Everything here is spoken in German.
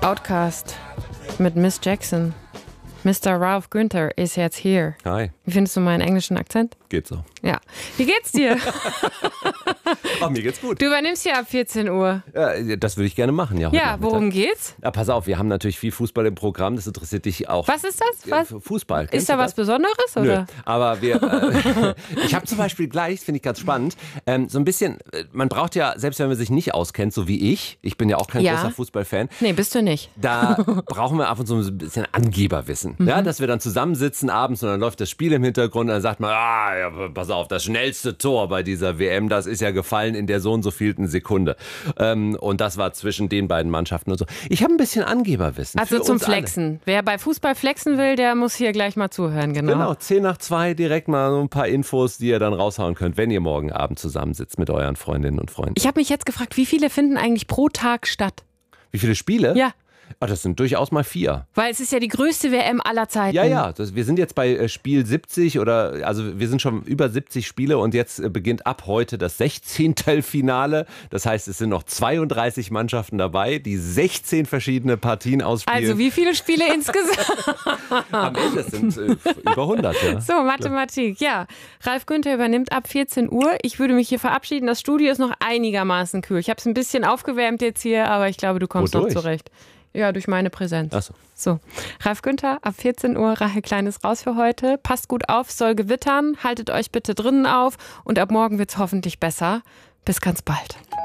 Outcast mit Miss Jackson. Mr. Ralph Günther is jetzt hier. Hi. Wie findest du meinen englischen Akzent? Geht so. Ja. Wie geht's dir? Ach, mir geht's gut. Du übernimmst ja ab 14 Uhr. Das würde ich gerne machen, ja. Ja, worum geht's? Ja, pass auf, wir haben natürlich viel Fußball im Programm, das interessiert dich auch. Was ist das? Was? Fußball. Ist da was Besonderes, oder? Nö, aber ich habe zum Beispiel gleich, finde ich ganz spannend, so ein bisschen, man braucht ja, selbst wenn man sich nicht auskennt, so wie ich bin ja auch kein großer Fußballfan. Nee, bist du nicht. Da brauchen wir ab und zu ein bisschen Angeberwissen. Ja, dass wir dann zusammensitzen abends und dann läuft das Spiel im Hintergrund und dann sagt man, ja, pass auf, das schnellste Tor bei dieser WM, das ist ja gefallen in der so und so vielten Sekunde. Und das war zwischen den beiden Mannschaften und so. Ich habe ein bisschen Angeberwissen. Also zum Flexen. Alle. Wer bei Fußball flexen will, der muss hier gleich mal zuhören, genau. Genau, 1:10 direkt mal so ein paar Infos, die ihr dann raushauen könnt, wenn ihr morgen Abend zusammensitzt mit euren Freundinnen und Freunden. Ich habe mich jetzt gefragt, wie viele finden eigentlich pro Tag statt? Wie viele Spiele? Ja. Ah, das sind durchaus mal 4. Weil es ist ja die größte WM aller Zeiten. Ja, wir sind jetzt bei Spiel 70 also wir sind schon über 70 Spiele und jetzt beginnt ab heute das 16. Finale. Das heißt, es sind noch 32 Mannschaften dabei, die 16 verschiedene Partien ausspielen. Also wie viele Spiele insgesamt? Am Ende sind über 100, ja. So, Mathematik, ja. Ralph Günther übernimmt ab 14 Uhr. Ich würde mich hier verabschieden. Das Studio ist noch einigermaßen kühl. Ich habe es ein bisschen aufgewärmt jetzt hier, aber ich glaube, du kommst noch zurecht. Ja, durch meine Präsenz. Ach so. So, Ralph Günther, ab 14 Uhr, Rahel Klein ist raus für heute. Passt gut auf, soll gewittern. Haltet euch bitte drinnen auf. Und ab morgen wird's hoffentlich besser. Bis ganz bald.